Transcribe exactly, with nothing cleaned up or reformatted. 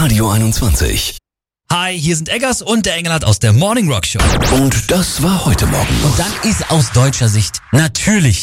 Radio einundzwanzig. Hi, hier sind Eggers und der Engelhardt aus der Morning Rock Show. Und das war heute Morgen. Und dann ist aus deutscher Sicht natürlich